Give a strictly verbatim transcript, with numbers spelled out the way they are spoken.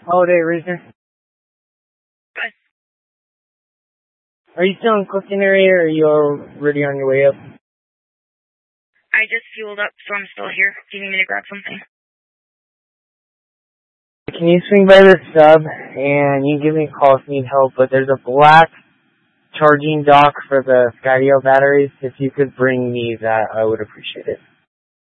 Holiday Razor. Good. Are you still in Clifton area, or are you already on your way up? I just fueled up, so I'm still here. Do you need me to grab something? Can you swing by the sub, and you can give me a call if you need help, but there's a black charging dock for the Skydio batteries. If you could bring me that, I would appreciate it.